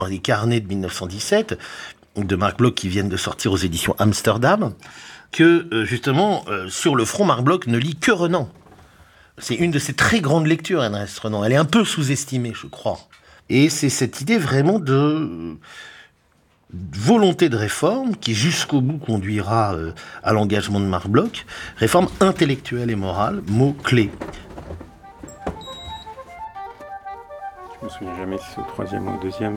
dans les carnets de 1917 de Marc Bloch qui viennent de sortir aux éditions Amsterdam, que justement, sur le front, Marc Bloch ne lit que Renan. C'est une de ses très grandes lectures, Ernest Renan. Elle est un peu sous-estimée, je crois. Et c'est cette idée vraiment de volonté de réforme qui, jusqu'au bout, conduira à l'engagement de Marc Bloch. Réforme intellectuelle et morale, mot-clé. Je me souviens jamais si c'est au troisième ou au deuxième.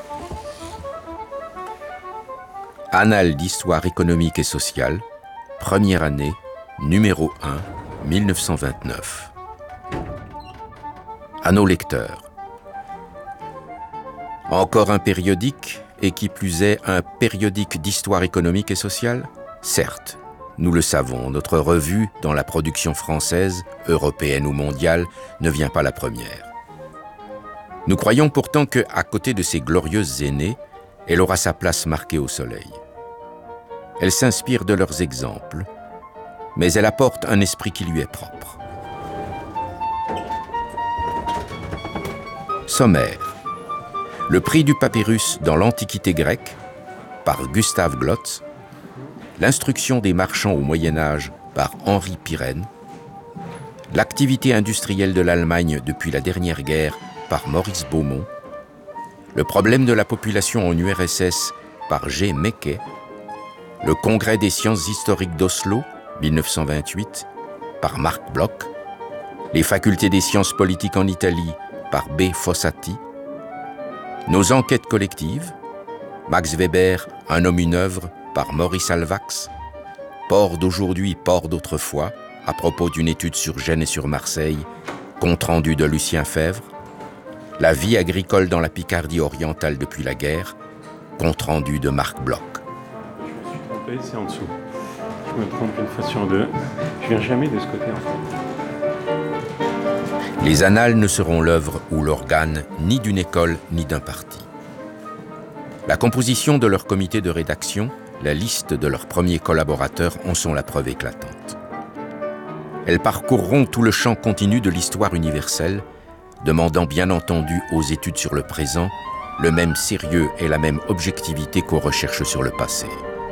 Annales d'histoire économique et sociale, première année, numéro 1, 1929. À nos lecteurs. Encore un périodique, et qui plus est un périodique d'histoire économique et sociale? Certes, nous le savons, notre revue, dans la production française, européenne ou mondiale, ne vient pas la première. Nous croyons pourtant qu'à côté de ces glorieuses aînées, elle aura sa place marquée au soleil. Elle s'inspire de leurs exemples, mais elle apporte un esprit qui lui est propre. Sommaire. Le prix du papyrus dans l'Antiquité grecque, par Gustave Glotz. L'instruction des marchands au Moyen-Âge, par Henri Pirenne. L'activité industrielle de l'Allemagne depuis la dernière guerre, par Maurice Beaumont. Le problème de la population en URSS, par G. Meckey. Le Congrès des sciences historiques d'Oslo, 1928, par Marc Bloch. Les facultés des sciences politiques en Italie, par B. Fossati. Nos enquêtes collectives, Max Weber, Un homme, une œuvre, par Maurice Alvax. Port d'aujourd'hui, port d'autrefois, à propos d'une étude sur Gênes et sur Marseille, compte rendu de Lucien Fèvre. La vie agricole dans la Picardie orientale depuis la guerre, compte rendu de Marc Bloch. C'est en dessous. Je me trompe une fois sur deux. Je viens jamais de ce côté en fait. Les annales ne seront l'œuvre ou l'organe ni d'une école ni d'un parti. La composition de leur comité de rédaction, la liste de leurs premiers collaborateurs en sont la preuve éclatante. Elles parcourront tout le champ continu de l'histoire universelle, demandant bien entendu aux études sur le présent le même sérieux et la même objectivité qu'aux recherches sur le passé.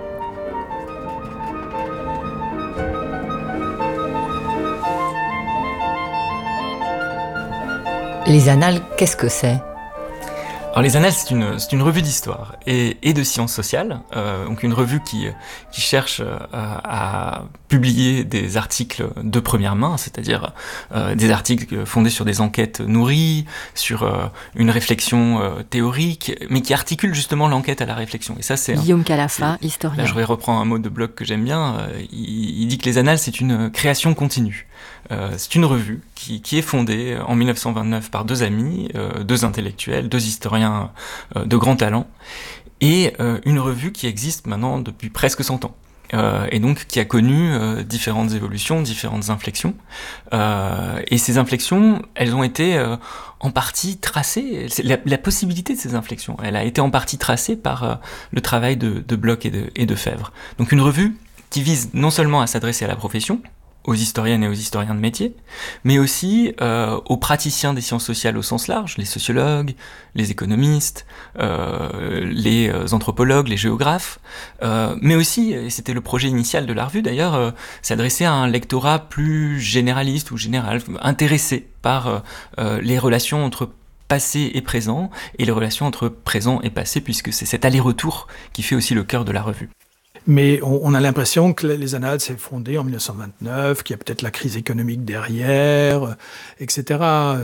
Les annales, qu'est-ce que c'est ? Alors les annales, c'est une revue d'histoire et de sciences sociales, donc une revue qui cherche à publier des articles de première main, c'est-à-dire des articles fondés sur des enquêtes nourries, sur une réflexion théorique, mais qui articule justement l'enquête à la réflexion. Et ça, c'est Guillaume Calafa, historien. Là, je reprends un mot de Bloch que j'aime bien. Il dit que les annales, c'est une création continue. C'est une revue qui est fondée en 1929 par deux amis, deux intellectuels, deux historiens de grand talent, et une revue qui existe maintenant depuis presque 100 ans. Et donc qui a connu différentes évolutions, différentes inflexions. Et ces inflexions, elles ont été en partie tracées. La possibilité de ces inflexions, elle a été en partie tracée par le travail de Bloch et de Fèvre. Donc une revue qui vise non seulement à s'adresser à la profession, aux historiennes et aux historiens de métier, mais aussi aux praticiens des sciences sociales au sens large, les sociologues, les économistes, les anthropologues, les géographes, mais aussi, et c'était le projet initial de la revue d'ailleurs, s'adresser à un lectorat plus généraliste ou général, intéressé par les relations entre passé et présent, et les relations entre présent et passé, puisque c'est cet aller-retour qui fait aussi le cœur de la revue. Mais on a l'impression que les annales s'est fondé en 1929, qu'il y a peut-être la crise économique derrière, etc.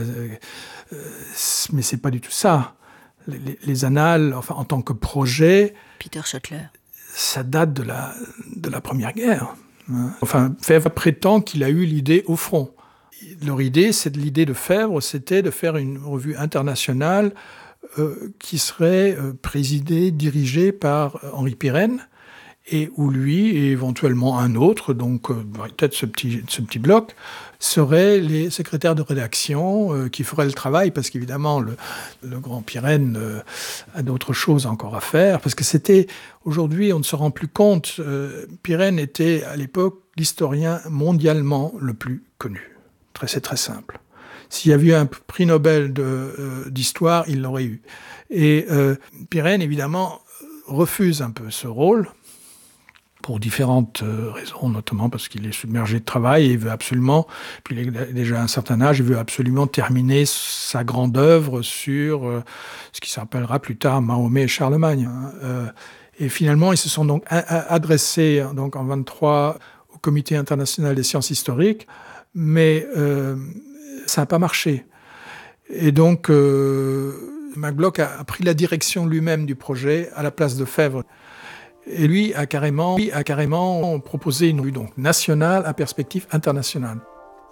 Mais c'est pas du tout ça. Les annales, enfin, en tant que projet, Peter Schottler, ça date de la Première Guerre. Enfin, Fèvre prétend qu'il a eu l'idée au front. Leur idée, l'idée de Fèvre, c'était de faire une revue internationale qui serait présidée, dirigée par Henri Pirenne, et où lui, et éventuellement un autre, donc peut-être ce petit bloc, seraient les secrétaires de rédaction qui feraient le travail, parce qu'évidemment, le grand Pirenne a d'autres choses encore à faire, parce que aujourd'hui, on ne se rend plus compte, Pirenne était à l'époque l'historien mondialement le plus connu. C'est très simple. S'il y avait eu un prix Nobel d'histoire, il l'aurait eu. Et Pirenne, évidemment, refuse un peu ce rôle, pour différentes raisons, notamment parce qu'il est submergé de travail et il veut absolument, puis il a déjà un certain âge, il veut absolument terminer sa grande œuvre sur ce qui s'appellera plus tard Mahomet et Charlemagne. Et finalement, ils se sont donc adressés donc, en 1923 au Comité international des sciences historiques, mais ça n'a pas marché. Et donc, Marc Bloch a pris la direction lui-même du projet à la place de Febvre. Et lui a carrément proposé une rue donc nationale à perspective internationale.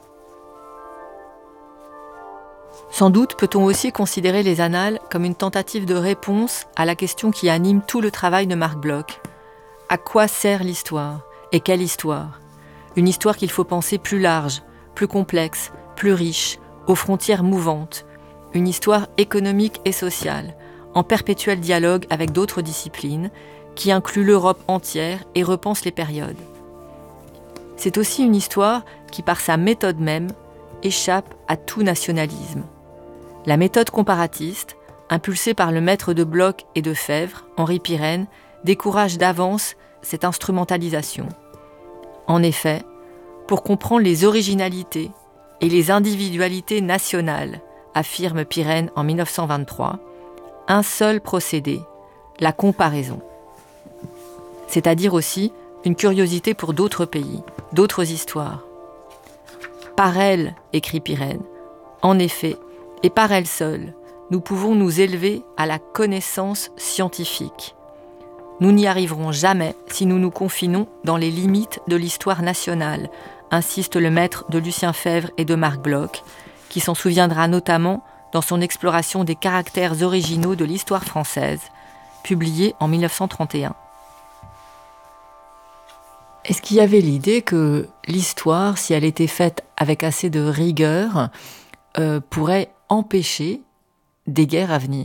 Sans doute peut-on aussi considérer les Annales comme une tentative de réponse à la question qui anime tout le travail de Marc Bloch. À quoi sert l'histoire ? Et quelle histoire ? Une histoire qu'il faut penser plus large, plus complexe, plus riche, aux frontières mouvantes. Une histoire économique et sociale, en perpétuel dialogue avec d'autres disciplines, qui inclut l'Europe entière et repense les périodes. C'est aussi une histoire qui, par sa méthode même, échappe à tout nationalisme. La méthode comparatiste, impulsée par le maître de Bloch et de Febvre, Henri Pirenne, décourage d'avance cette instrumentalisation. En effet, pour comprendre les originalités et les individualités nationales, affirme Pirenne en 1923, un seul procédé, la comparaison. C'est-à-dire aussi une curiosité pour d'autres pays, d'autres histoires. Par elle, écrit Pirenne, en effet, et par elle seule, nous pouvons nous élever à la connaissance scientifique. Nous n'y arriverons jamais si nous nous confinons dans les limites de l'histoire nationale, insiste le maître de Lucien Febvre et de Marc Bloch, qui s'en souviendra notamment dans son exploration des caractères originaux de l'histoire française, publiée en 1931. Est-ce qu'il y avait l'idée que l'histoire, si elle était faite avec assez de rigueur, pourrait empêcher des guerres à venir ?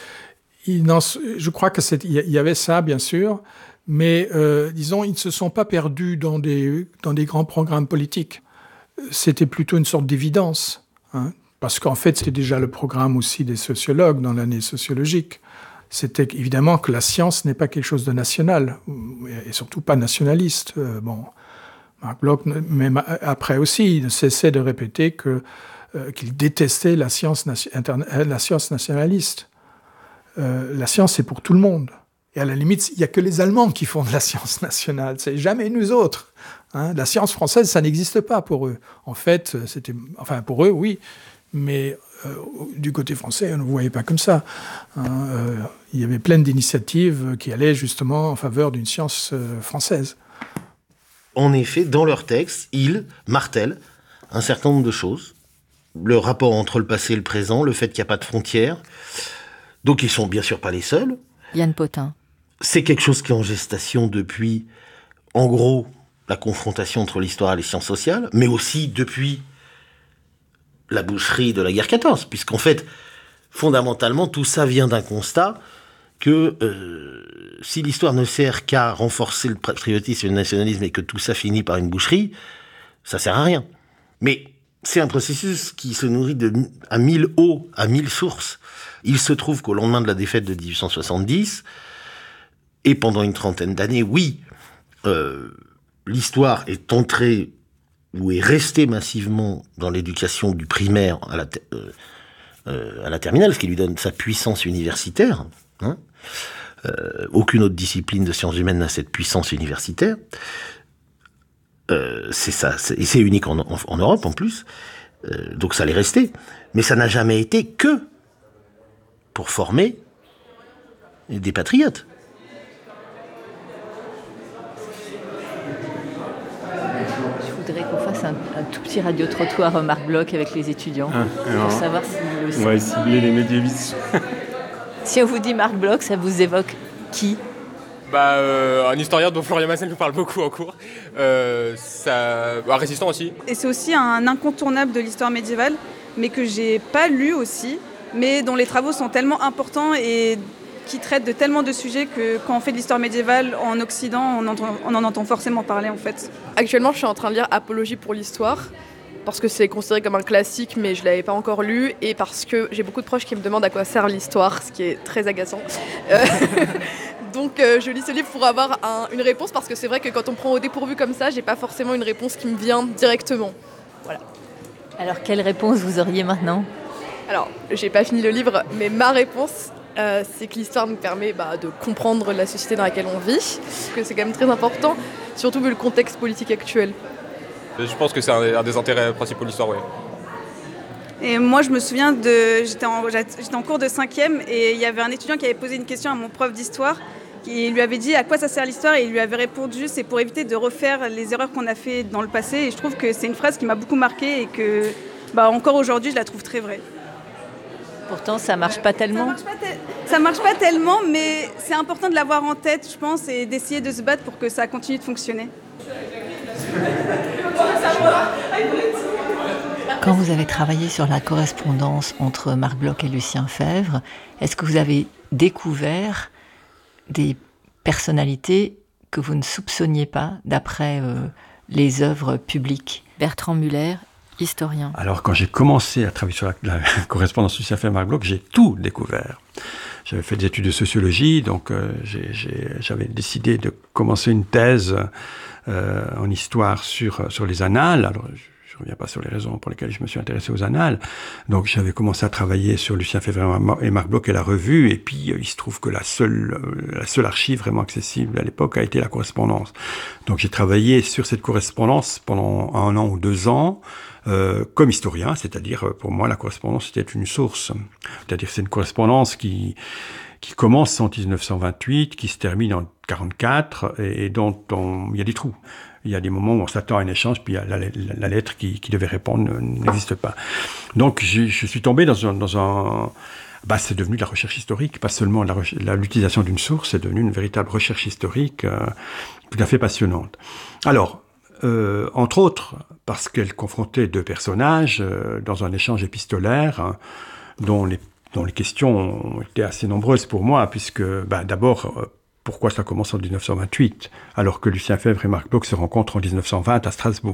Je crois qu'il y avait ça, bien sûr, mais disons, ils ne se sont pas perdus dans des grands programmes politiques. C'était plutôt une sorte d'évidence, hein, parce qu'en fait, c'était déjà le programme aussi des sociologues dans l'année sociologique. C'était évidemment que la science n'est pas quelque chose de national, et surtout pas nationaliste. Marc Bloch, même après aussi, il ne cessait de répéter qu'il détestait la science nationaliste. La science, c'est pour tout le monde. Et à la limite, il n'y a que les Allemands qui font de la science nationale. C'est jamais nous autres. Hein. La science française, ça n'existe pas pour eux. En fait, pour eux, oui. Mais du côté français, on ne voyait pas comme ça. Il y avait plein d'initiatives qui allaient justement en faveur d'une science française. En effet, dans leur texte, ils martèlent un certain nombre de choses. Le rapport entre le passé et le présent, le fait qu'il n'y a pas de frontières. Donc ils ne sont bien sûr pas les seuls. Yann Potin. C'est quelque chose qui est en gestation depuis, en gros, la confrontation entre l'histoire et les sciences sociales, mais aussi depuis la boucherie de la guerre 14, puisqu'en fait, fondamentalement, tout ça vient d'un constat que si l'histoire ne sert qu'à renforcer le patriotisme et le nationalisme et que tout ça finit par une boucherie, ça sert à rien. Mais c'est un processus qui se nourrit à 1000 eaux, à 1000 sources. Il se trouve qu'au lendemain de la défaite de 1870, et pendant une trentaine d'années, oui, l'histoire est entrée ou est restée massivement dans l'éducation du primaire à la terminale, ce qui lui donne sa puissance universitaire. Hein. Aucune autre discipline de sciences humaines n'a cette puissance universitaire. C'est ça, et c'est unique en Europe en plus. Donc ça l'est resté. Mais ça n'a jamais été que pour former des patriotes. Je voudrais qu'on fasse un tout petit radio-trottoir Marc Bloch avec les étudiants, pour savoir si... On va cibler les médiévistes. Si on vous dit Marc Bloch, ça vous évoque qui ? Un historien dont Florian Massel nous parle beaucoup en cours. Un résistant aussi. Et c'est aussi un incontournable de l'histoire médiévale, mais que j'ai pas lu aussi, mais dont les travaux sont tellement importants et qui traitent de tellement de sujets que quand on fait de l'histoire médiévale en Occident, on en entend forcément parler en fait. Actuellement, je suis en train de lire Apologie pour l'histoire, parce que c'est considéré comme un classique, mais je ne l'avais pas encore lu, et parce que j'ai beaucoup de proches qui me demandent à quoi sert l'histoire, ce qui est très agaçant. Donc je lis ce livre pour avoir une réponse, parce que c'est vrai que quand on prend au dépourvu comme ça, j'ai pas forcément une réponse qui me vient directement. Voilà. Alors, quelle réponse vous auriez maintenant ? Alors, j'ai pas fini le livre, mais ma réponse, c'est que l'histoire nous permet de comprendre la société dans laquelle on vit, que c'est quand même très important, surtout vu le contexte politique actuel. Je pense que c'est un des intérêts principaux de l'histoire, oui. Et moi, je me souviens, j'étais en cours de 5e et il y avait un étudiant qui avait posé une question à mon prof d'histoire. Il lui avait dit à quoi ça sert l'histoire et il lui avait répondu c'est pour éviter de refaire les erreurs qu'on a fait dans le passé. Et je trouve que c'est une phrase qui m'a beaucoup marquée et que encore aujourd'hui, je la trouve très vraie. Pourtant, ça marche pas tellement. Ça marche pas tellement, mais c'est important de l'avoir en tête, je pense, et d'essayer de se battre pour que ça continue de fonctionner. Quand vous avez travaillé sur la correspondance entre Marc Bloch et Lucien Febvre, est-ce que vous avez découvert des personnalités que vous ne soupçonniez pas d'après les œuvres publiques ? Bertrand Muller, historien. Alors, quand j'ai commencé à travailler sur la correspondance Lucien Febvre-Marc Bloch, j'ai tout découvert. J'avais fait des études de sociologie, donc j'avais décidé de commencer une thèse en histoire sur les annales. Alors, je ne reviens pas sur les raisons pour lesquelles je me suis intéressé aux annales. Donc, j'avais commencé à travailler sur Lucien Febvre et Marc Bloch et la revue. Et puis, il se trouve que la seule archive vraiment accessible à l'époque a été la correspondance. Donc, j'ai travaillé sur cette correspondance pendant 1 an ou 2 ans. Comme historien, c'est-à-dire pour moi la correspondance était une source, c'est-à-dire c'est une correspondance qui commence en 1928, qui se termine en 1944 et dont il y a des trous. Il y a des moments où on s'attend à un échange, puis la lettre qui devait répondre n'existe pas. Donc je suis tombé dans un c'est devenu de la recherche historique, pas seulement l'utilisation d'une source, c'est devenu une véritable recherche historique tout à fait passionnante. Alors, entre autres, parce qu'elle confrontait 2 personnages dans un échange épistolaire dont les questions ont été assez nombreuses pour moi, puisque d'abord, pourquoi ça commence en 1928, alors que Lucien Febvre et Marc Bloch se rencontrent en 1920 à Strasbourg ?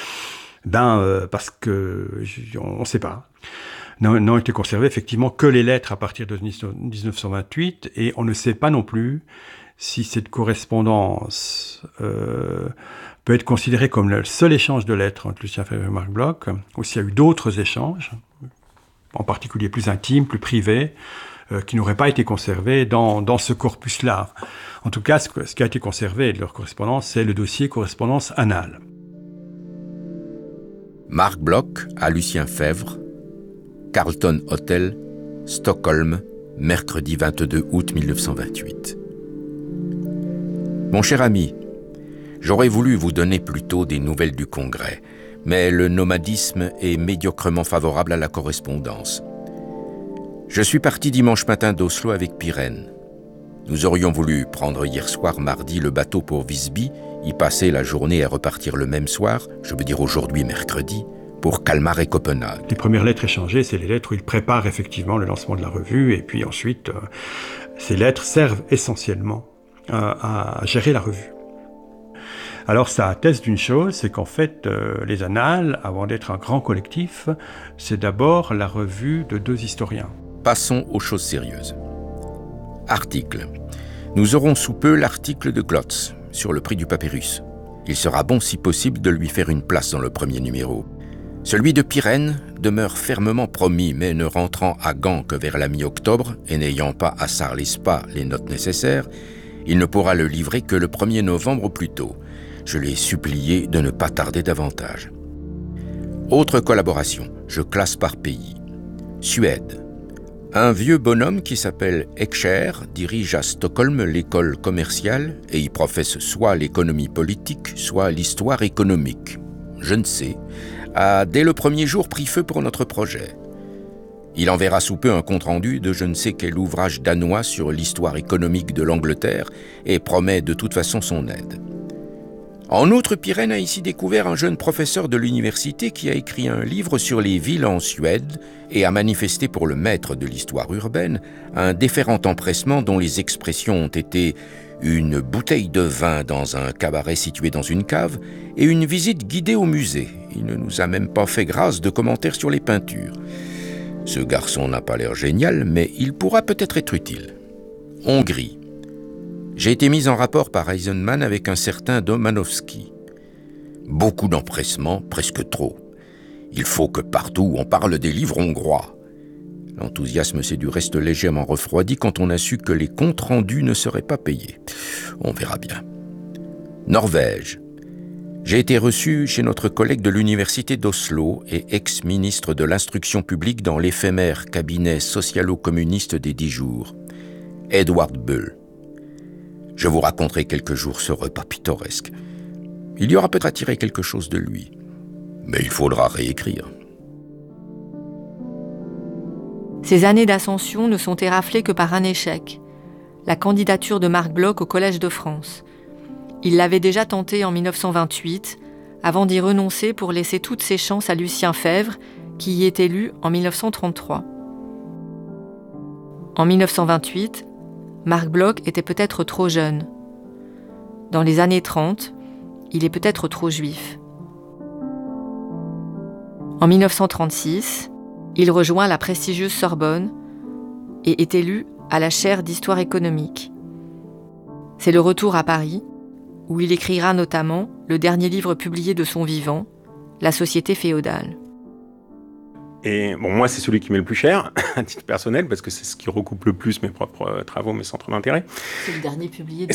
Parce que on ne sait pas. N'ont été conservées effectivement que les lettres à partir de 1928, et on ne sait pas non plus si cette correspondance peut être considérée comme le seul échange de lettres entre Lucien Febvre et Marc Bloch, ou s'il y a eu d'autres échanges, en particulier plus intimes, plus privés, qui n'auraient pas été conservés dans ce corpus-là. En tout cas, ce qui a été conservé de leur correspondance, c'est le dossier correspondance annale. Marc Bloch à Lucien Febvre, Carlton Hotel, Stockholm, mercredi 22 août 1928. Mon cher ami, j'aurais voulu vous donner plus tôt des nouvelles du Congrès, mais le nomadisme est médiocrement favorable à la correspondance. Je suis parti dimanche matin d'Oslo avec Pirenne. Nous aurions voulu prendre hier soir, mardi, le bateau pour Visby, y passer la journée et repartir le même soir, je veux dire aujourd'hui, mercredi, pour Kalmar et Copenhague. Les premières lettres échangées, c'est les lettres où il prépare effectivement le lancement de la revue, et puis ensuite, ces lettres servent essentiellement à gérer la revue. Alors ça atteste d'une chose, c'est qu'en fait, les annales, avant d'être un grand collectif, c'est d'abord la revue de 2 historiens. Passons aux choses sérieuses. Article. Nous aurons sous peu l'article de Glotz sur le prix du papyrus. Il sera bon, si possible, de lui faire une place dans le premier numéro. Celui de Pirenne demeure fermement promis, mais ne rentrant à Gand que vers la mi-octobre, et n'ayant pas à Sarlespa les notes nécessaires, il ne pourra le livrer que le 1er novembre au plus tôt. Je l'ai supplié de ne pas tarder davantage. Autre collaboration, je classe par pays. Suède. Un vieux bonhomme qui s'appelle Ekscher dirige à Stockholm l'école commerciale et y professe soit l'économie politique, soit l'histoire économique. Je ne sais, a dès le premier jour pris feu pour notre projet. Il enverra sous peu un compte-rendu de je ne sais quel ouvrage danois sur l'histoire économique de l'Angleterre et promet de toute façon son aide. En outre, Pirenne a ici découvert un jeune professeur de l'université qui a écrit un livre sur les villes en Suède et a manifesté pour le maître de l'histoire urbaine un déférent empressement dont les expressions ont été une bouteille de vin dans un cabaret situé dans une cave et une visite guidée au musée il ne nous a même pas fait grâce de commentaires sur les peintures. Ce garçon n'a pas l'air génial, mais il pourra peut-être être utile. Hongrie. J'ai été mis en rapport par Eisenman avec un certain Domanowski. Beaucoup d'empressement, presque trop. Il faut que partout on parle des livres hongrois. L'enthousiasme s'est du reste légèrement refroidi quand on a su que les comptes rendus ne seraient pas payés. On verra bien. Norvège. J'ai été reçu chez notre collègue de l'université d'Oslo et ex-ministre de l'instruction publique dans l'éphémère cabinet socialo-communiste des 10 jours, Edward Bull. Je vous raconterai quelques jours ce repas pittoresque. Il y aura peut-être à tirer quelque chose de lui, mais il faudra réécrire. Ces années d'ascension ne sont éraflées que par un échec, la candidature de Marc Bloch au Collège de France. Il l'avait déjà tenté en 1928, avant d'y renoncer pour laisser toutes ses chances à Lucien Febvre, qui y est élu en 1933. En 1928, Marc Bloch était peut-être trop jeune. Dans les années 30, il est peut-être trop juif. En 1936, il rejoint la prestigieuse Sorbonne et est élu à la chaire d'histoire économique. C'est le retour à Paris, où il écrira notamment le dernier livre publié de son vivant, La société féodale. Et bon, moi, c'est celui qui m'est le plus cher, à titre personnel, parce que c'est ce qui recoupe le plus mes propres travaux, mes centres d'intérêt. C'est le dernier publié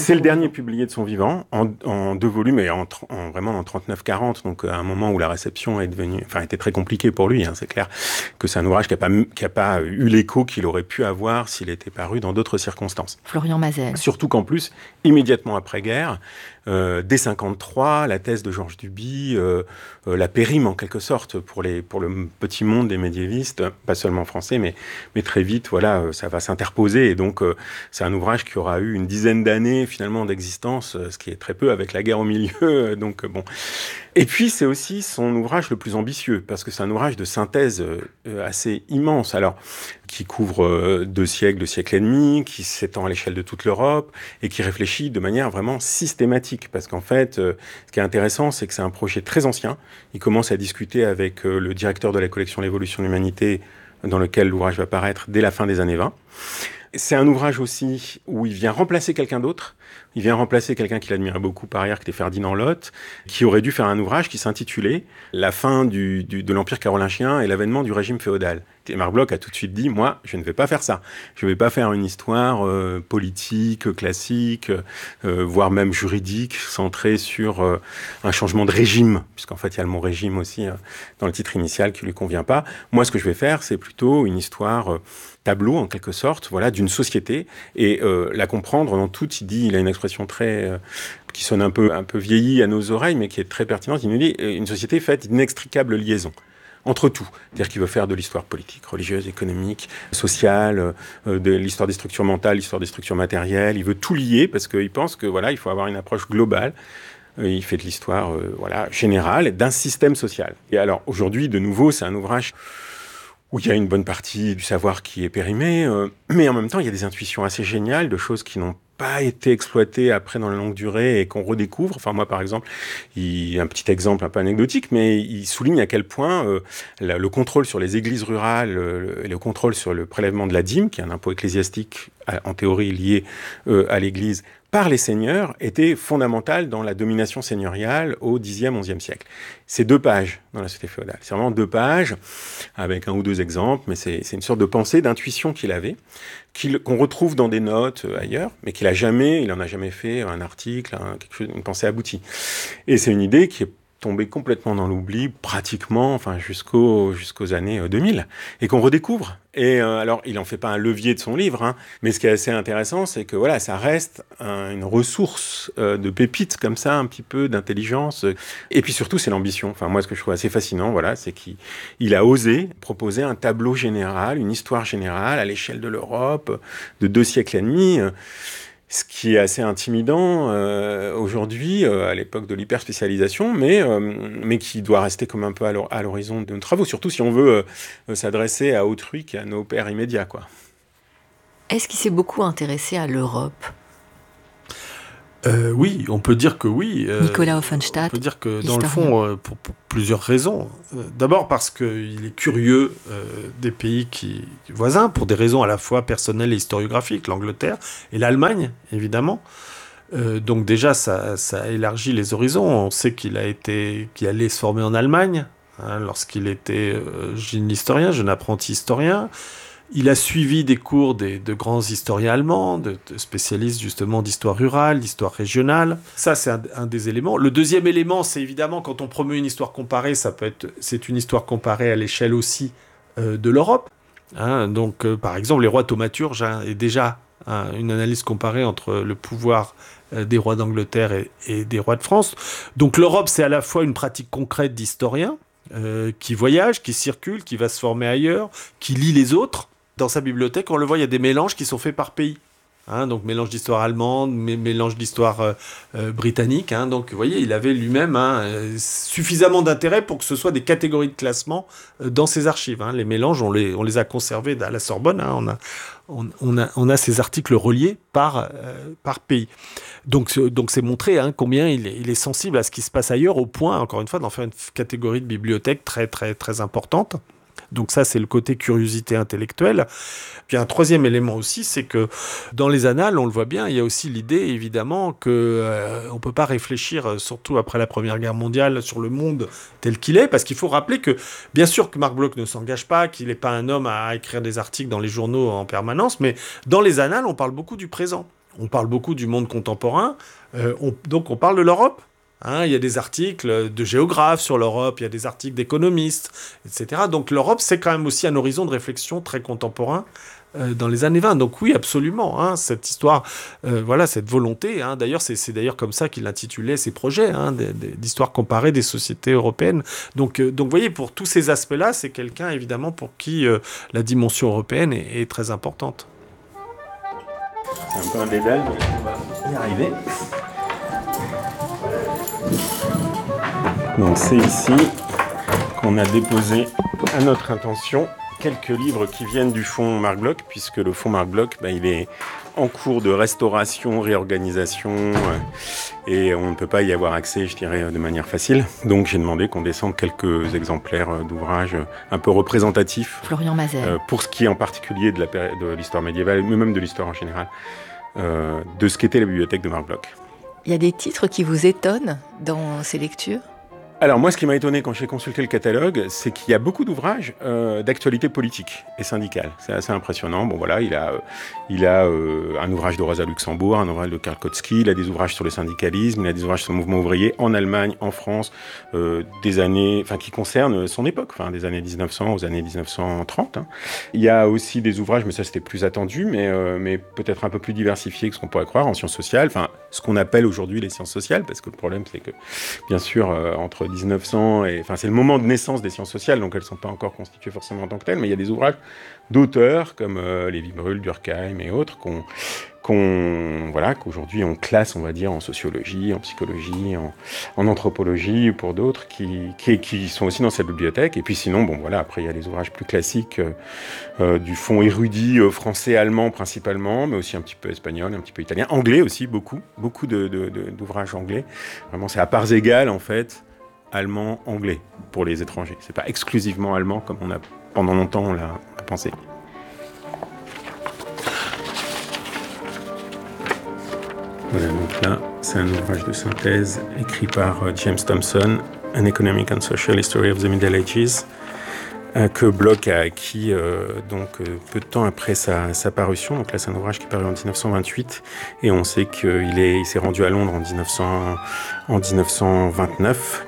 de son vivant, en 2 volumes, et vraiment en 39-40, donc à un moment où la réception était très compliquée pour lui. C'est clair que c'est un ouvrage qui n'a pas eu l'écho qu'il aurait pu avoir s'il était paru dans d'autres circonstances. Florian Mazel. Surtout qu'en plus, immédiatement après-guerre, dès 53, la thèse de Georges Duby la périme en quelque sorte pour le petit monde des médiévistes, pas seulement français, mais très vite, voilà, ça va s'interposer. Et donc, c'est un ouvrage qui aura eu une dizaine d'années finalement d'existence, ce qui est très peu avec la guerre au milieu. Donc, bon. Et puis, c'est aussi son ouvrage le plus ambitieux, parce que c'est un ouvrage de synthèse assez immense. Alors, qui couvre 2 siècles et demi, qui s'étend à l'échelle de toute l'Europe et qui réfléchit de manière vraiment systématique. Parce qu'en fait, ce qui est intéressant, c'est que c'est un projet très ancien. Il commence à discuter avec le directeur de la collection L'Évolution de l'Humanité, dans lequel l'ouvrage va paraître dès la fin des années 20. C'est un ouvrage aussi où il vient remplacer quelqu'un d'autre. Il vient remplacer quelqu'un qu'il admirait beaucoup par ailleurs, qui était Ferdinand Lott, qui aurait dû faire un ouvrage qui s'intitulait « La fin de l'Empire carolingien et l'avènement du régime féodal ». Et Marc Bloch a tout de suite dit « Moi, je ne vais pas faire ça. Je ne vais pas faire une histoire politique, classique, voire même juridique, centrée sur un changement de régime, puisqu'en fait, il y a le mot régime aussi dans le titre initial qui ne lui convient pas. Moi, ce que je vais faire, c'est plutôt une histoire tableau, en quelque sorte, voilà, d'une société, et la comprendre dans tout. Il a une expression très qui sonne un peu vieillie à nos oreilles, mais qui est très pertinente. Il nous dit une société faite d'inextricables liaisons entre tout. C'est-à-dire qu'il veut faire de l'histoire politique, religieuse, économique, sociale, de l'histoire des structures mentales, l'histoire des structures matérielles. Il veut tout lier parce qu'il pense que voilà, il faut avoir une approche globale. Il fait de l'histoire générale d'un système social. Et alors aujourd'hui, de nouveau, c'est un ouvrage où il y a une bonne partie du savoir qui est périmé, mais en même temps, il y a des intuitions assez géniales de choses qui n'ont pas été exploitées après dans la longue durée et qu'on redécouvre. Enfin, moi, par exemple, un petit exemple un peu anecdotique, mais il souligne à quel point le contrôle sur les églises rurales et le contrôle sur le prélèvement de la dîme, qui est un impôt ecclésiastique en théorie lié à l'église, par les seigneurs était fondamental dans la domination seigneuriale au Xe, XIe siècle. C'est 2 pages dans la société féodale. C'est vraiment 2 pages avec 1 ou 2 exemples, mais c'est une sorte de pensée, d'intuition qu'il avait, qu'on retrouve dans des notes ailleurs, mais il n'en a jamais fait un article, une pensée aboutie. Et c'est une idée qui est tombé complètement dans l'oubli, pratiquement, jusqu'aux années 2000, et qu'on redécouvre. Et alors, il n'en fait pas un levier de son livre, mais ce qui est assez intéressant, c'est que voilà, ça reste une ressource de pépites comme ça, un petit peu d'intelligence. Et puis surtout, c'est l'ambition. Enfin, moi, ce que je trouve assez fascinant, voilà, c'est qu'il a osé proposer un tableau général, une histoire générale à l'échelle de l'Europe, de 2 siècles et demi. Ce qui est assez intimidant aujourd'hui, à l'époque de l'hyperspécialisation, mais qui doit rester comme un peu à l'horizon de nos travaux, surtout si on veut s'adresser à autrui qu'à nos pairs immédiats, quoi. Est-ce qu'il s'est beaucoup intéressé à l'Europe ? Oui, on peut dire que oui. Nicolas Offenstadt. On peut dire que dans le fond, pour plusieurs raisons. D'abord parce qu'il est curieux des pays voisins, pour des raisons à la fois personnelles et historiographiques, l'Angleterre et l'Allemagne, évidemment. Donc déjà, ça élargit les horizons. On sait qu'il allait se former en Allemagne, lorsqu'il était jeune apprenti historien. Il a suivi des cours de grands historiens allemands, de spécialistes justement d'histoire rurale, d'histoire régionale. Ça, c'est un des éléments. Le deuxième élément, c'est évidemment quand on promeut une histoire comparée, c'est une histoire comparée à l'échelle aussi de l'Europe. Donc, par exemple, les rois thaumaturges est déjà une analyse comparée entre le pouvoir des rois d'Angleterre et des rois de France. Donc, l'Europe, c'est à la fois une pratique concrète d'historien qui voyage, qui circule, qui va se former ailleurs, qui lit les autres. Dans sa bibliothèque, on le voit, il y a des mélanges qui sont faits par pays. Donc mélange d'histoire allemande, mélange d'histoire britannique. Donc vous voyez, il avait lui-même suffisamment d'intérêt pour que ce soit des catégories de classement dans ses archives. Les mélanges, on les a conservés à la Sorbonne. On a ces articles reliés par pays. Donc c'est montré combien il est sensible à ce qui se passe ailleurs, au point, encore une fois, d'en faire une catégorie de bibliothèque très, très, très importante. Donc ça, c'est le côté curiosité intellectuelle. Puis un troisième élément aussi, c'est que dans les annales, on le voit bien, il y a aussi l'idée, évidemment, qu'on ne peut pas réfléchir, surtout après la Première Guerre mondiale, sur le monde tel qu'il est, parce qu'il faut rappeler que, bien sûr que Marc Bloch ne s'engage pas, qu'il n'est pas un homme à écrire des articles dans les journaux en permanence, mais dans les annales, on parle beaucoup du présent. On parle beaucoup du monde contemporain, donc on parle de l'Europe. Il y a des articles de géographes sur l'Europe, il y a des articles d'économistes, etc. Donc l'Europe, c'est quand même aussi un horizon de réflexion très contemporain dans les années 20. Donc oui, absolument, cette histoire, cette volonté. D'ailleurs, c'est d'ailleurs comme ça qu'il intitulait ses projets, d'histoire comparée des sociétés européennes. Donc vous voyez, pour tous ces aspects-là, c'est quelqu'un, évidemment, pour qui la dimension européenne est très importante. C'est un peu un dédale, mais on va y arriver. Donc c'est ici qu'on a déposé à notre intention quelques livres qui viennent du fonds Marc Bloch, puisque le fonds Marc Bloch, il est en cours de restauration, réorganisation, et on ne peut pas y avoir accès, je dirais, de manière facile. Donc j'ai demandé qu'on descende quelques exemplaires d'ouvrages un peu représentatifs. Florian Mazel. Pour ce qui est en particulier de l'histoire médiévale, mais même de l'histoire en général, de ce qu'était la bibliothèque de Marc Bloch. Il y a des titres qui vous étonnent dans ces lectures ? Alors moi, ce qui m'a étonné quand j'ai consulté le catalogue, c'est qu'il y a beaucoup d'ouvrages d'actualité politique et syndicale. C'est assez impressionnant. Bon voilà, il a un ouvrage de Rosa Luxembourg, un ouvrage de Karl Kautsky, il a des ouvrages sur le syndicalisme, il a des ouvrages sur le mouvement ouvrier en Allemagne, en France, des années, qui concernent son époque, des années 1900 aux années 1930. Il y a aussi des ouvrages, mais ça c'était plus attendu, mais peut-être un peu plus diversifiés que ce qu'on pourrait croire en sciences sociales, ce qu'on appelle aujourd'hui les sciences sociales, parce que le problème c'est que, bien sûr, entre 1900 et... c'est le moment de naissance des sciences sociales, donc elles ne sont pas encore constituées forcément en tant que telles, mais il y a des ouvrages d'auteurs comme Lévi-Brühl, Durkheim et autres qu'aujourd'hui on classe, on va dire, en sociologie, en psychologie, en anthropologie, pour d'autres qui sont aussi dans cette bibliothèque. Et puis sinon, après il y a les ouvrages plus classiques du fonds érudit français-allemand principalement, mais aussi un petit peu espagnol, un petit peu italien, anglais aussi, beaucoup d'ouvrages anglais. Vraiment, c'est à parts égales en fait, allemand, anglais pour les étrangers. C'est pas exclusivement allemand comme pendant longtemps on l'a pensé. Voilà, donc là, c'est un ouvrage de synthèse écrit par James Thomson, An Economic and Social History of the Middle Ages, que Bloch a acquis peu de temps après sa parution. Donc là, c'est un ouvrage qui est paru en 1928, et on sait qu'il s'est rendu à Londres en 1929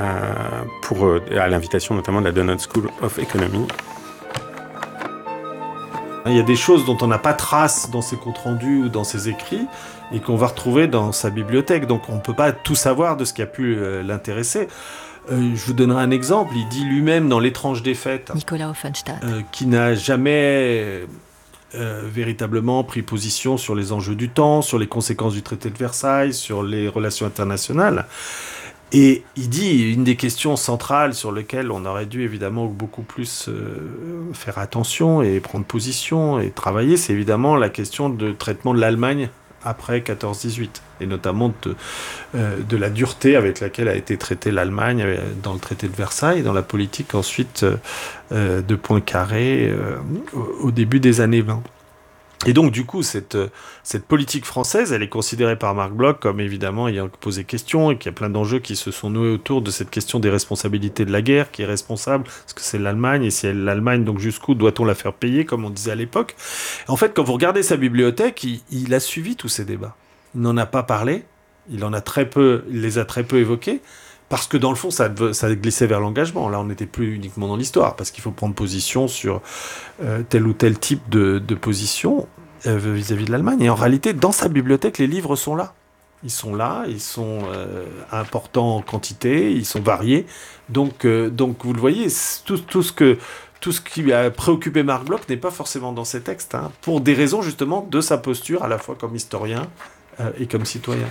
à l'invitation notamment de la Dunoon School of Economy. Il y a des choses dont on n'a pas trace dans ses comptes rendus ou dans ses écrits et qu'on va retrouver dans sa bibliothèque. Donc on ne peut pas tout savoir de ce qui a pu l'intéresser. Je vous donnerai un exemple. Il dit lui-même dans L'étrange défaite, Nicolas Offenstadt, qui n'a jamais véritablement pris position sur les enjeux du temps, sur les conséquences du traité de Versailles, sur les relations internationales. Et il dit, une des questions centrales sur lesquelles on aurait dû évidemment beaucoup plus faire attention et prendre position et travailler, c'est évidemment la question de traitement de l'Allemagne après 14-18, et notamment de la dureté avec laquelle a été traitée l'Allemagne dans le traité de Versailles, dans la politique ensuite de Poincaré au début des années 20. Et donc, du coup, cette politique française, elle est considérée par Marc Bloch comme évidemment ayant posé question, et qu'il y a plein d'enjeux qui se sont noués autour de cette question des responsabilités de la guerre, qui est responsable, parce que c'est l'Allemagne, et si l'Allemagne, donc jusqu'où doit-on la faire payer, comme on disait à l'époque. En fait, quand vous regardez sa bibliothèque, il a suivi tous ces débats. Il n'en a pas parlé, il les a très peu évoqués, parce que dans le fond, ça glissait vers l'engagement. Là, on n'était plus uniquement dans l'histoire, parce qu'il faut prendre position sur tel ou tel type de position vis-à-vis de l'Allemagne. Et en réalité, dans sa bibliothèque, les livres sont là. Ils sont là, ils sont importants en quantité, ils sont variés. Donc vous le voyez, tout ce qui a préoccupé Marc Bloch n'est pas forcément dans ses textes, hein, pour des raisons justement de sa posture, à la fois comme historien et comme citoyen.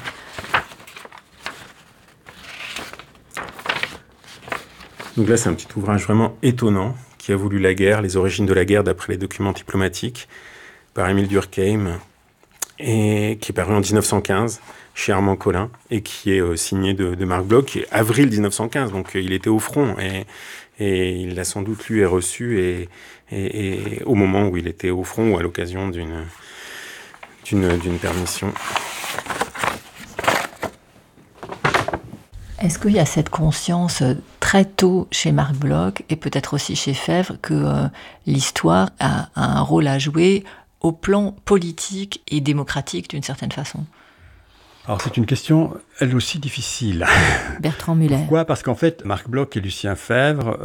Donc là, c'est un petit ouvrage vraiment étonnant qui a voulu la guerre, les origines de la guerre d'après les documents diplomatiques, par Émile Durkheim, et qui est paru en 1915 chez Armand Collin, et qui est signé de Marc Bloch, qui est avril 1915, donc il était au front, et il l'a sans doute lu et reçu, et au moment où il était au front, ou à l'occasion d'une permission. Est-ce qu'il y a cette conscience très tôt chez Marc Bloch et peut-être aussi chez Febvre que l'histoire a un rôle à jouer au plan politique et démocratique d'une certaine façon ? Alors c'est une question, elle aussi, difficile. Bertrand Muller. Pourquoi ? Parce qu'en fait, Marc Bloch et Lucien Febvre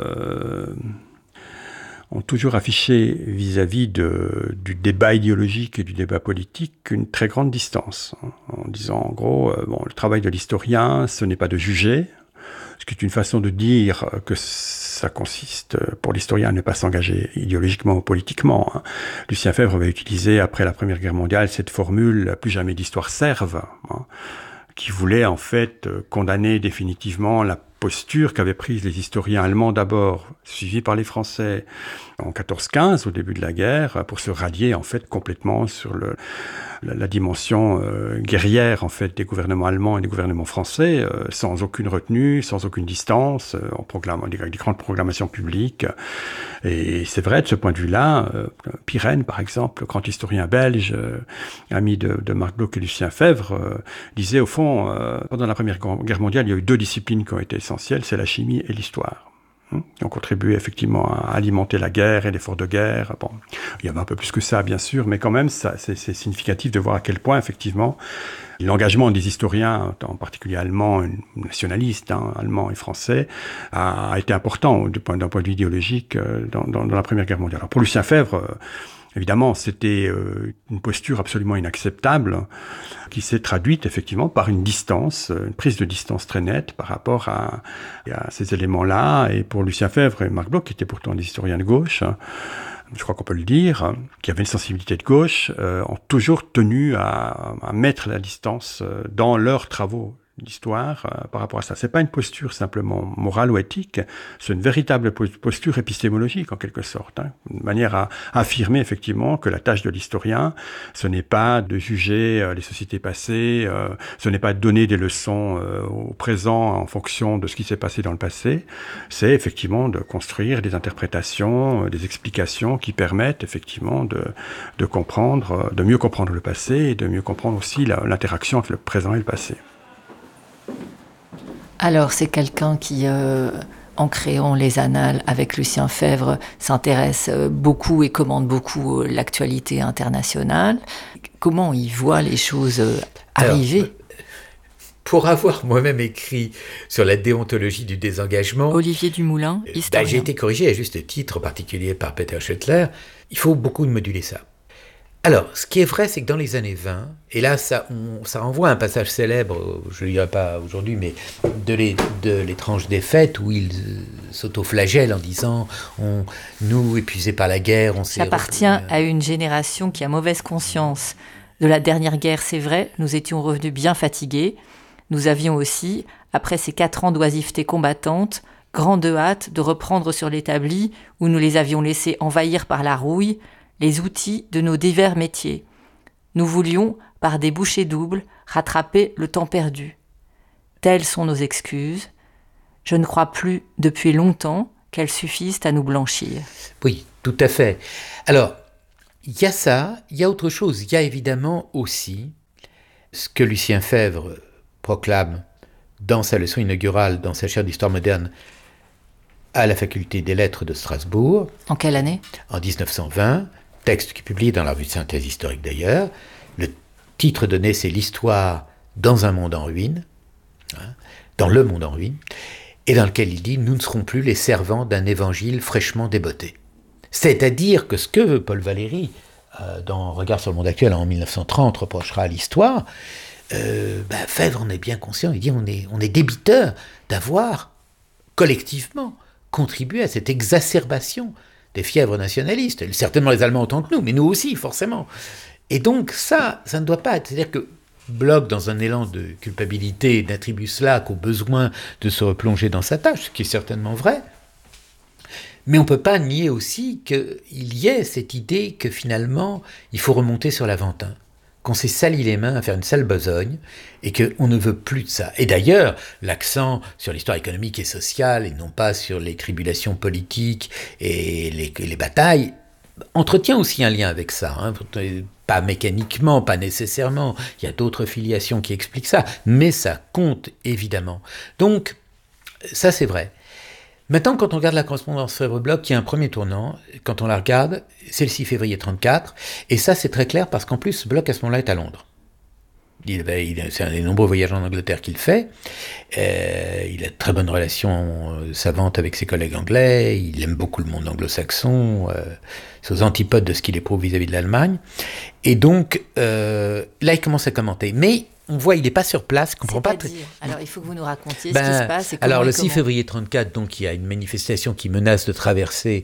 ont toujours affiché vis-à-vis du débat idéologique et du débat politique une très grande distance, en disant en gros, le travail de l'historien, ce n'est pas de juger, ce qui est une façon de dire que ça consiste pour l'historien à ne pas s'engager idéologiquement ou politiquement. Lucien Febvre avait utilisé après la Première Guerre mondiale cette formule « plus jamais d'histoire serve », qui voulait en fait condamner définitivement la posture qu'avaient prise les historiens allemands d'abord, suivis par les Français en 14-15, au début de la guerre, pour se rallier en fait complètement sur la dimension guerrière en fait des gouvernements allemands et des gouvernements français, sans aucune retenue, sans aucune distance, en proclamant des grandes proclamations publiques. Et c'est vrai, de ce point de vue-là, Pirenne, par exemple, le grand historien belge, ami de Marc Bloch et Lucien Febvre, disait au fond, pendant la Première Guerre mondiale, il y a eu deux disciplines qui ont été essentielles, c'est la chimie et l'histoire. Qui ont contribué effectivement à alimenter la guerre et l'effort de guerre. Bon, il y avait un peu plus que ça, bien sûr, mais quand même, c'est significatif de voir à quel point, effectivement, l'engagement des historiens, en particulier allemands, nationalistes, allemands et français, a été important d'un point de vue idéologique dans la Première Guerre mondiale. Alors pour Lucien Febvre, évidemment, c'était une posture absolument inacceptable qui s'est traduite effectivement par une prise de distance très nette par rapport à ces éléments-là. Et pour Lucien Febvre et Marc Bloch, qui étaient pourtant des historiens de gauche, je crois qu'on peut le dire, qui avaient une sensibilité de gauche, ont toujours tenu à mettre la distance dans leurs travaux d'histoire par rapport à ça. C'est pas une posture simplement morale ou éthique, c'est une véritable posture épistémologique en quelque sorte, une manière à affirmer effectivement que la tâche de l'historien, ce n'est pas de juger les sociétés passées, ce n'est pas de donner des leçons au présent en fonction de ce qui s'est passé dans le passé, c'est effectivement de construire des interprétations, des explications qui permettent effectivement de comprendre, de mieux comprendre le passé et de mieux comprendre aussi l'interaction entre le présent et le passé. Alors, c'est quelqu'un qui, en créant les Annales avec Lucien Febvre, s'intéresse beaucoup et commande beaucoup l'actualité internationale. Comment il voit les choses arriver ? Alors, pour avoir moi-même écrit sur la déontologie du désengagement... Olivier Dumoulin, historien. J'ai été corrigé à juste titre, en particulier par Peter Schoettler. Il faut beaucoup moduler ça. Alors, ce qui est vrai, c'est que dans les années 20, et là, ça renvoie à un passage célèbre, je ne le dirai pas aujourd'hui, mais de l'étrange défaite, où il s'autoflagelle en disant « nous, épuisés par la guerre, on s'est... » Ça appartient à une génération qui a mauvaise conscience de la dernière guerre, c'est vrai, nous étions revenus bien fatigués. Nous avions aussi, après ces 4 ans d'oisiveté combattante, grande hâte de reprendre sur l'établi, où nous les avions laissés envahir par la rouille, les outils de nos divers métiers. Nous voulions, par des bouchées doubles, rattraper le temps perdu. Telles sont nos excuses. Je ne crois plus depuis longtemps qu'elles suffisent à nous blanchir. Oui, tout à fait. Alors, il y a ça, il y a autre chose. Il y a évidemment aussi ce que Lucien Febvre proclame dans sa leçon inaugurale, dans sa chaire d'histoire moderne, à la faculté des lettres de Strasbourg. En quelle année ? En 1920, texte qui est publié dans la revue de synthèse historique d'ailleurs. Le titre donné, c'est « L'histoire dans un monde en ruine », dans le monde en ruine, et dans lequel il dit « Nous ne serons plus les servants d'un évangile fraîchement débotté ». C'est-à-dire que ce que Paul Valéry, dans Regard sur le monde actuel en 1930, reprochera à l'histoire, Febvre en est bien conscient, il dit on est débiteur d'avoir collectivement contribué à cette exacerbation des fièvres nationalistes, certainement les Allemands autant que nous, mais nous aussi forcément. Et donc ça ne doit pas être, c'est-à-dire que Bloch, dans un élan de culpabilité, n'attribue cela qu'au besoin de se replonger dans sa tâche, ce qui est certainement vrai. Mais on ne peut pas nier aussi qu'il y ait cette idée que finalement, il faut remonter sur l'Aventin, qu'on s'est sali les mains à faire une sale besogne et qu'on ne veut plus de ça. Et d'ailleurs, l'accent sur l'histoire économique et sociale et non pas sur les tribulations politiques et les batailles entretient aussi un lien avec ça. Pas mécaniquement, pas nécessairement. Il y a d'autres filiations qui expliquent ça, mais ça compte évidemment. Donc, ça c'est vrai. Maintenant, quand on regarde la correspondance Febvre-Bloch, il y a un premier tournant. Quand on la regarde, c'est le 6 février 1934. Et ça, c'est très clair parce qu'en plus, Bloch, à ce moment-là, est à Londres. C'est un des nombreux voyages en Angleterre qu'il fait. Il a de très bonnes relations savantes avec ses collègues anglais. Il aime beaucoup le monde anglo-saxon. C'est aux antipodes de ce qu'il éprouve vis-à-vis de l'Allemagne. Et donc, là, il commence à commenter. Mais on voit, il n'est pas sur place, il ne comprend pas. Alors, il faut que vous nous racontiez ce qui se passe. Et alors, le 6 février 1934, donc, il y a une manifestation qui menace de traverser,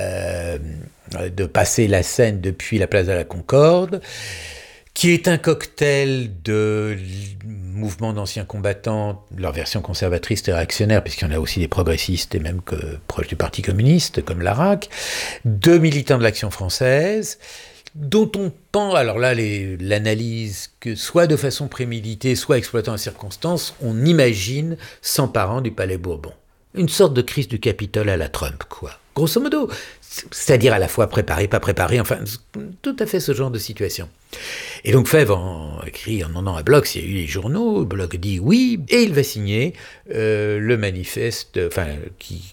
de passer la Seine depuis la place de la Concorde, qui est un cocktail de mouvements d'anciens combattants, leur version conservatrice et réactionnaire, puisqu'il y en a aussi des progressistes et même que proches du Parti communiste, comme Larac, de militants de l'Action française, dont on pense, alors là, l'analyse, que soit de façon préméditée, soit exploitant les circonstances, on imagine s'emparant du Palais Bourbon. Une sorte de crise du Capitole à la Trump, quoi. Grosso modo, c'est-à-dire à la fois préparé, pas préparé, enfin, tout à fait ce genre de situation. Et donc Febvre écrit en demandant à Bloch s'il y a eu les journaux, Bloch dit oui, et il va signer le manifeste, qui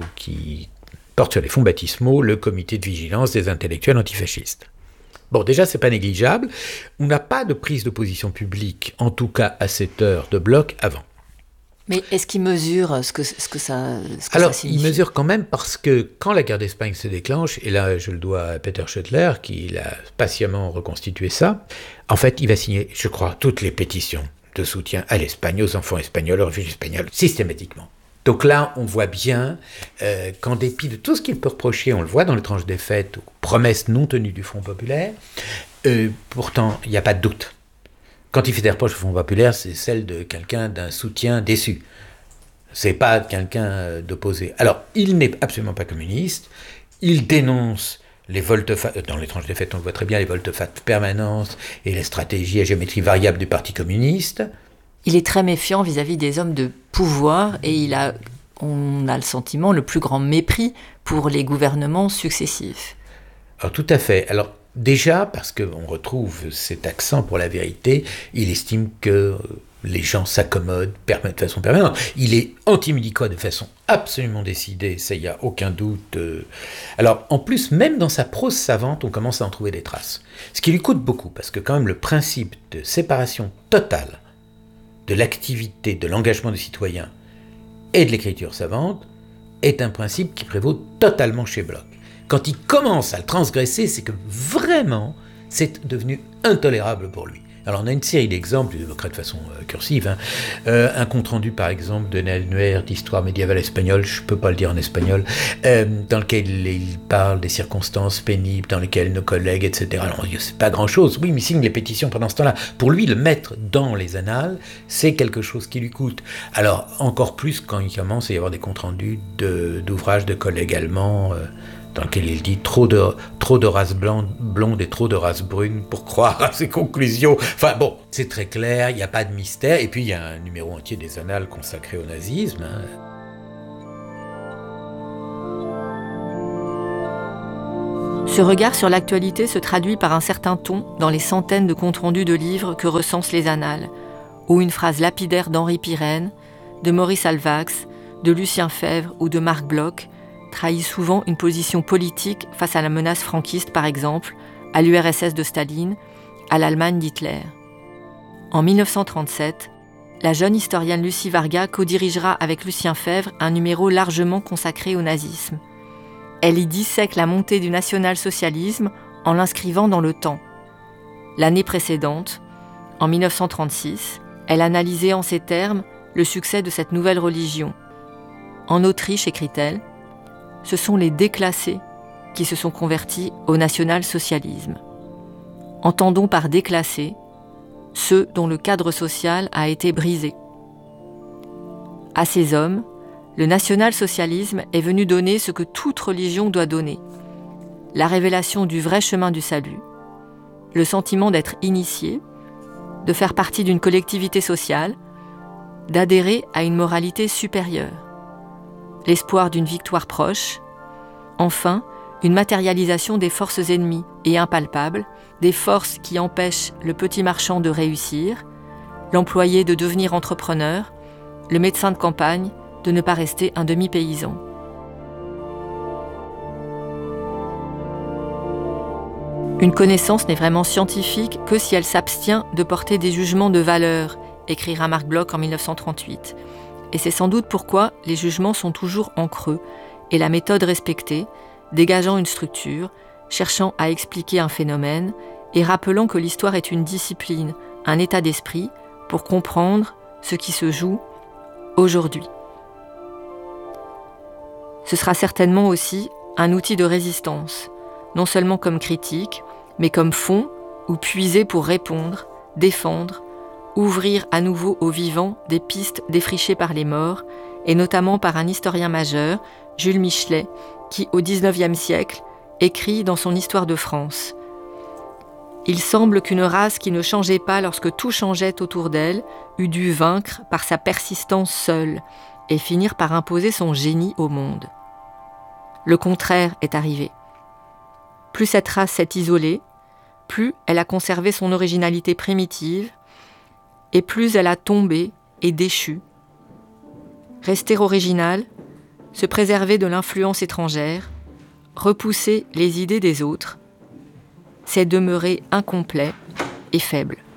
porte sur les fonds baptismaux, le comité de vigilance des intellectuels antifascistes. Bon, déjà, c'est pas négligeable. On n'a pas de prise de position publique, en tout cas à cette heure, de Bloch avant. Mais est-ce qu'il mesure ce que ça Alors, signifie ? il mesure quand même parce que quand la guerre d'Espagne se déclenche, et là je le dois à Peter Schoettler, qui a patiemment reconstitué ça, en fait il va signer, je crois, toutes les pétitions de soutien à l'Espagne, aux enfants espagnols, aux réfugiés espagnols, systématiquement. Donc là, on voit bien qu'en dépit de tout ce qu'il peut reprocher, on le voit dans les tranches des fêtes, aux promesses non tenues du Front populaire, pourtant il n'y a pas de doute. Quand il fait des reproches au Front populaire, c'est celle de quelqu'un d'un soutien déçu. C'est pas quelqu'un d'opposé. Alors, il n'est absolument pas communiste. Il dénonce les volte-face, dans les tranches des fêtes, on le voit très bien, les volte-face permanentes et les stratégies à géométrie variable du Parti communiste. Il est très méfiant vis-à-vis des hommes de pouvoir et on a le sentiment, le plus grand mépris pour les gouvernements successifs. Alors, tout à fait. Alors, déjà, parce qu'on retrouve cet accent pour la vérité, il estime que les gens s'accommodent de façon permanente. Il est anti-médical de façon absolument décidée, ça, il n'y a aucun doute. Alors, en plus, même dans sa prose savante, on commence à en trouver des traces. Ce qui lui coûte beaucoup, parce que quand même le principe de séparation totale de l'activité, de l'engagement des citoyens et de l'écriture savante est un principe qui prévaut totalement chez Bloch. Quand il commence à le transgresser, c'est que vraiment, c'est devenu intolérable pour lui. Alors on a une série d'exemples, je l'évoquerai de façon cursive, un compte-rendu par exemple de l'annuaire d'histoire médiévale espagnole, je ne peux pas le dire en espagnol, dans lequel il parle des circonstances pénibles dans lesquelles nos collègues, etc. Alors c'est pas grand-chose, oui, mais il signe les pétitions pendant ce temps-là. Pour lui, le mettre dans les annales, c'est quelque chose qui lui coûte. Alors encore plus quand il commence à y avoir des comptes-rendus d'ouvrages de collègues allemands dans lequel il dit trop de races blondes et trop de races brunes pour croire à ses conclusions. Enfin bon, c'est très clair, il n'y a pas de mystère. Et puis il y a un numéro entier des Annales consacré au nazisme. Ce regard sur l'actualité se traduit par un certain ton dans les centaines de comptes rendus de livres que recensent les Annales, ou une phrase lapidaire d'Henri Pirenne, de Maurice Alvax, de Lucien Febvre ou de Marc Bloch trahit souvent une position politique face à la menace franquiste, par exemple, à l'URSS de Staline, à l'Allemagne d'Hitler. En 1937, la jeune historienne Lucie Varga co-dirigera avec Lucien Febvre un numéro largement consacré au nazisme. Elle y dissèque la montée du national-socialisme en l'inscrivant dans le temps. L'année précédente, en 1936, elle analysait en ces termes le succès de cette nouvelle religion. En Autriche, écrit-elle, ce sont les déclassés qui se sont convertis au national-socialisme. Entendons par déclassés ceux dont le cadre social a été brisé. À ces hommes, le national-socialisme est venu donner ce que toute religion doit donner, la révélation du vrai chemin du salut, le sentiment d'être initié, de faire partie d'une collectivité sociale, d'adhérer à une moralité supérieure, l'espoir d'une victoire proche, enfin, une matérialisation des forces ennemies et impalpables, des forces qui empêchent le petit marchand de réussir, l'employé de devenir entrepreneur, le médecin de campagne de ne pas rester un demi-paysan. Une connaissance n'est vraiment scientifique que si elle s'abstient de porter des jugements de valeur, écrira Marc Bloch en 1938. Et c'est sans doute pourquoi les jugements sont toujours en creux et la méthode respectée, dégageant une structure, cherchant à expliquer un phénomène et rappelant que l'histoire est une discipline, un état d'esprit pour comprendre ce qui se joue aujourd'hui. Ce sera certainement aussi un outil de résistance, non seulement comme critique, mais comme fond ou puiser pour répondre, défendre, ouvrir à nouveau aux vivants des pistes défrichées par les morts, et notamment par un historien majeur, Jules Michelet, qui, au XIXe siècle, écrit dans son Histoire de France. Il semble qu'une race qui ne changeait pas lorsque tout changeait autour d'elle eût dû vaincre par sa persistance seule et finir par imposer son génie au monde. Le contraire est arrivé. Plus cette race s'est isolée, plus elle a conservé son originalité primitive, et plus elle a tombé et déchu. Rester original, se préserver de l'influence étrangère, repousser les idées des autres, c'est demeurer incomplet et faible.